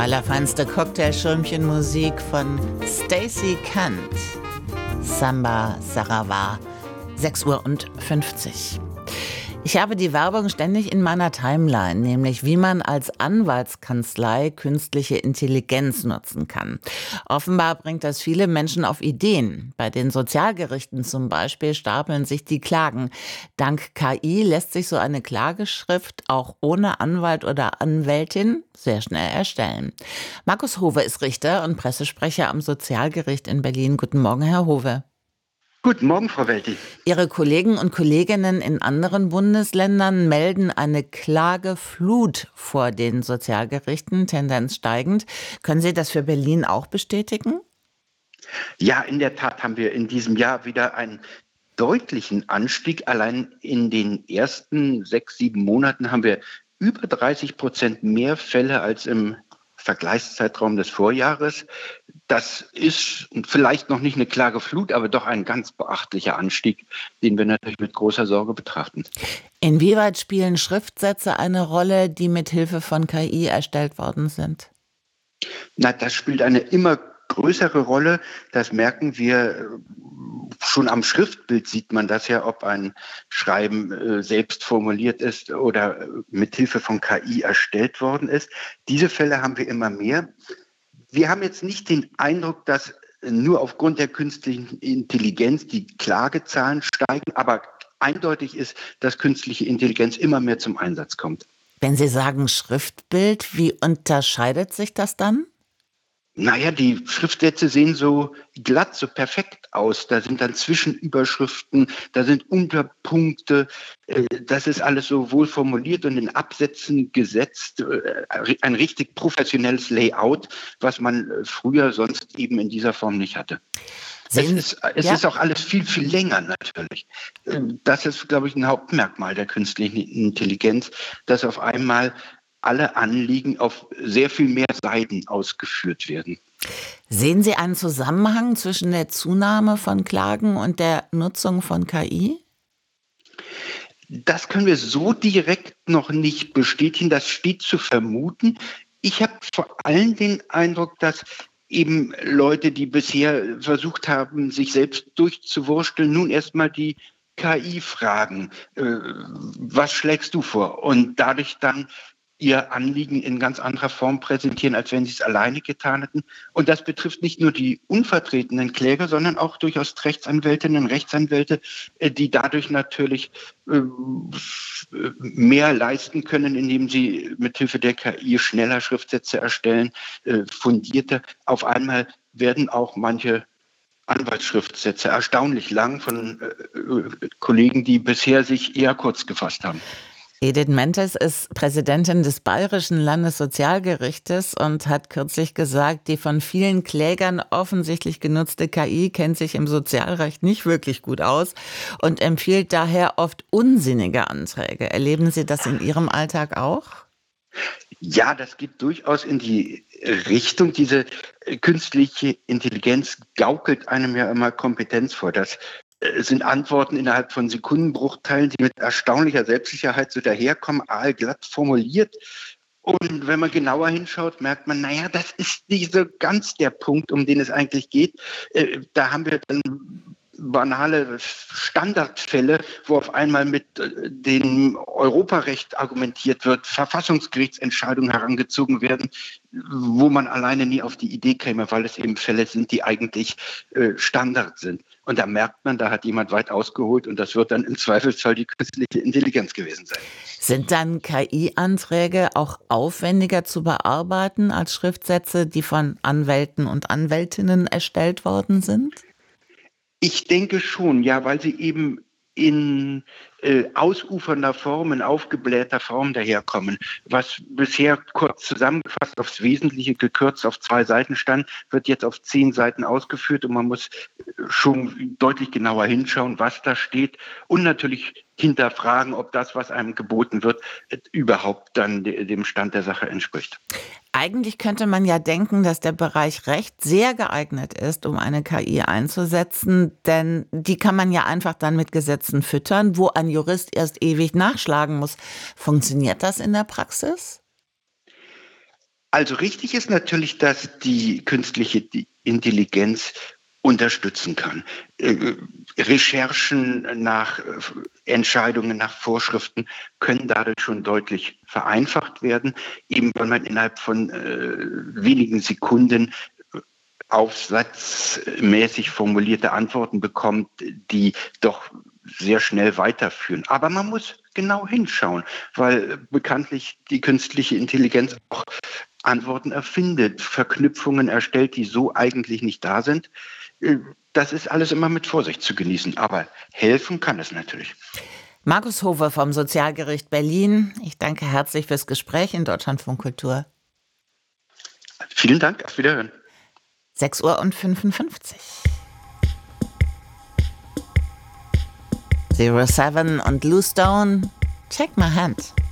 Allerfeinste Cocktailschirmchenmusik von Stacey Kent. Samba Saravá, 6:50 Uhr. Ich habe die Werbung ständig in meiner Timeline, nämlich wie man als Anwaltskanzlei künstliche Intelligenz nutzen kann. Offenbar bringt das viele Menschen auf Ideen. Bei den Sozialgerichten zum Beispiel stapeln sich die Klagen. Dank KI lässt sich so eine Klageschrift auch ohne Anwalt oder Anwältin sehr schnell erstellen. Markus Howe ist Richter und Pressesprecher am Sozialgericht in Berlin. Guten Morgen, Herr Howe. Guten Morgen, Frau Welti. Ihre Kollegen und Kolleginnen in anderen Bundesländern melden eine Klageflut vor den Sozialgerichten, Tendenz steigend. Können Sie das für Berlin auch bestätigen? Ja, in der Tat haben wir in diesem Jahr wieder einen deutlichen Anstieg. Allein in den ersten 6-7 Monaten haben wir über 30% mehr Fälle als im Vergleichszeitraum des Vorjahres. Das ist vielleicht noch nicht eine Klageflut, aber doch ein ganz beachtlicher Anstieg, den wir natürlich mit großer Sorge betrachten. Inwieweit spielen Schriftsätze eine Rolle, die mit Hilfe von KI erstellt worden sind? Das spielt eine immer größere Rolle. Das merken wir schon am Schriftbild, sieht man das ja, ob ein Schreiben selbst formuliert ist oder mit Hilfe von KI erstellt worden ist. Diese Fälle haben wir immer mehr. Wir haben jetzt nicht den Eindruck, dass nur aufgrund der künstlichen Intelligenz die Klagezahlen steigen, aber eindeutig ist, dass künstliche Intelligenz immer mehr zum Einsatz kommt. Wenn Sie sagen Schriftbild, wie unterscheidet sich das dann? Die Schriftsätze sehen so glatt, so perfekt aus. Da sind dann Zwischenüberschriften, da sind Unterpunkte. Das ist alles so wohl formuliert und in Absätzen gesetzt. Ein richtig professionelles Layout, was man früher sonst eben in dieser Form nicht hatte. Es ist auch alles viel, viel länger natürlich. Das ist, glaube ich, ein Hauptmerkmal der künstlichen Intelligenz, dass auf einmal alle Anliegen auf sehr viel mehr Seiten ausgeführt werden. Sehen Sie einen Zusammenhang zwischen der Zunahme von Klagen und der Nutzung von KI? Das können wir so direkt noch nicht bestätigen. Das steht zu vermuten. Ich habe vor allem den Eindruck, dass eben Leute, die bisher versucht haben, sich selbst durchzuwursteln, nun erstmal die KI fragen, was schlägst du vor? Und dadurch dann ihr Anliegen in ganz anderer Form präsentieren, als wenn sie es alleine getan hätten. Und das betrifft nicht nur die unvertretenen Kläger, sondern auch durchaus Rechtsanwältinnen und Rechtsanwälte, die dadurch natürlich mehr leisten können, indem sie mithilfe der KI schneller Schriftsätze erstellen, fundierter. Auf einmal werden auch manche Anwaltsschriftsätze erstaunlich lang von Kollegen, die bisher sich eher kurz gefasst haben. Edith Mentes ist Präsidentin des Bayerischen Landessozialgerichtes und hat kürzlich gesagt, die von vielen Klägern offensichtlich genutzte KI kennt sich im Sozialrecht nicht wirklich gut aus und empfiehlt daher oft unsinnige Anträge. Erleben Sie das in Ihrem Alltag auch? Ja, das geht durchaus in die Richtung. Diese künstliche Intelligenz gaukelt einem ja immer Kompetenz vor. Das sind Antworten innerhalb von Sekundenbruchteilen, die mit erstaunlicher Selbstsicherheit so daherkommen, aalglatt formuliert. Und wenn man genauer hinschaut, merkt man, das ist nicht so ganz der Punkt, um den es eigentlich geht. Da haben wir dann banale Standardfälle, wo auf einmal mit dem Europarecht argumentiert wird, Verfassungsgerichtsentscheidungen herangezogen werden, wo man alleine nie auf die Idee käme, weil es eben Fälle sind, die eigentlich Standard sind. Und da merkt man, da hat jemand weit ausgeholt und das wird dann im Zweifelsfall die künstliche Intelligenz gewesen sein. Sind dann KI-Anträge auch aufwendiger zu bearbeiten als Schriftsätze, die von Anwälten und Anwältinnen erstellt worden sind? Ich denke schon, ja, weil sie eben in ausufernder Form, in aufgeblähter Form daherkommen. Was bisher kurz zusammengefasst aufs Wesentliche gekürzt auf 2 Seiten stand, wird jetzt auf 10 Seiten ausgeführt und man muss schon deutlich genauer hinschauen, was da steht und natürlich hinterfragen, ob das, was einem geboten wird, überhaupt dann dem Stand der Sache entspricht. Eigentlich könnte man ja denken, dass der Bereich Recht sehr geeignet ist, um eine KI einzusetzen, denn die kann man ja einfach dann mit Gesetzen füttern, wo ein Jurist erst ewig nachschlagen muss. Funktioniert das in der Praxis? Also richtig ist natürlich, dass die künstliche Intelligenz unterstützen kann. Recherchen nach Entscheidungen, nach Vorschriften können dadurch schon deutlich vereinfacht werden, eben weil man innerhalb von wenigen Sekunden aufsatzmäßig formulierte Antworten bekommt, die doch sehr schnell weiterführen. Aber man muss genau hinschauen, weil bekanntlich die künstliche Intelligenz auch Antworten erfindet, Verknüpfungen erstellt, die so eigentlich nicht da sind. Das ist alles immer mit Vorsicht zu genießen, aber helfen kann es natürlich. Markus Hofe vom Sozialgericht Berlin. Ich danke herzlich fürs Gespräch in Deutschlandfunk Kultur. Vielen Dank, auf Wiederhören. 6:55 Uhr. 07 und Blue Stone, Check My Hand.